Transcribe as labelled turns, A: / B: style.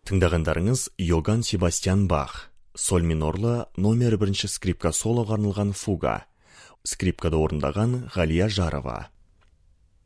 A: Тыңдағандарыңыз Йоган Себастьян Бах, соль минорлы номер 1 скрипка солоға арналған фуга. Скрипкада орындаған Ғалия Жарова.